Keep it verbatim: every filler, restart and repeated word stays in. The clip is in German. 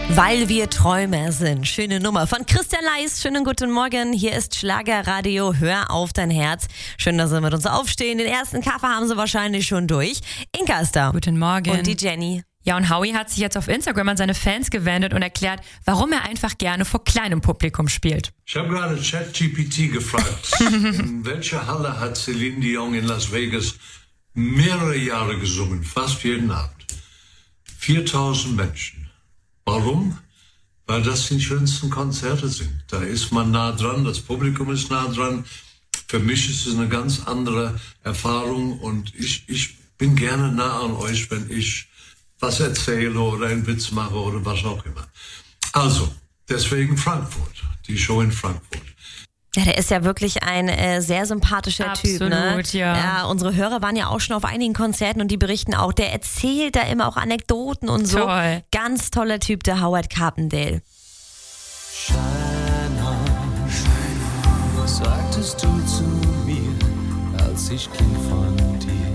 Weil wir Träumer sind. Schöne Nummer von Christian Leis. Schönen guten Morgen. Hier ist Schlagerradio. Hör auf dein Herz. Schön, dass Sie mit uns aufstehen. Den ersten Kaffee haben Sie wahrscheinlich schon durch. Inka ist da. Guten Morgen. Und die Jenny. Ja, und Howie hat sich jetzt auf Instagram an seine Fans gewendet und erklärt, warum er einfach gerne vor kleinem Publikum spielt. Ich habe gerade ChatGPT gefragt, in welcher Halle hat Celine Dion in Las Vegas mehrere Jahre gesungen, fast jeden Abend. viertausend Menschen. Warum? Weil das die schönsten Konzerte sind. Da ist man nah dran, das Publikum ist nah dran. Für mich ist es eine ganz andere Erfahrung und ich, ich bin gerne nah an euch, wenn ich was erzähle oder einen Witz mache oder was auch immer. Also, deswegen Frankfurt, die Show in Frankfurt. Ja, der ist ja wirklich ein äh, sehr sympathischer Absolut, Typ. Ne? ja. ja. Unsere Hörer waren ja auch schon auf einigen Konzerten und die berichten auch, der erzählt da immer auch Anekdoten und so. Toll. Ganz toller Typ, der Howard Carpendale. Shine on, shine on, was sagtest du zu mir, als ich ging von dir?